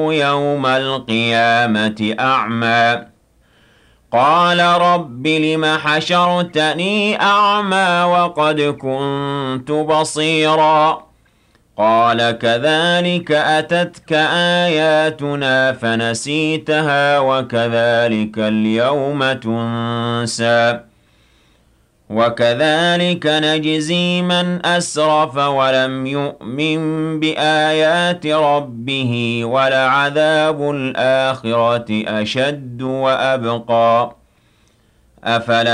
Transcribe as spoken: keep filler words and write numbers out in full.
يوم القيامة أعمى قال رب لم حشرتني أعمى وقد كنت بصيرا قال كذلك أتتك آياتنا فنسيتها وكذلك اليوم تنسى وكذلك نجزي من أسرف ولم يؤمن بآيات ربه ولعذاب الآخرة أشد وأبقى أفلا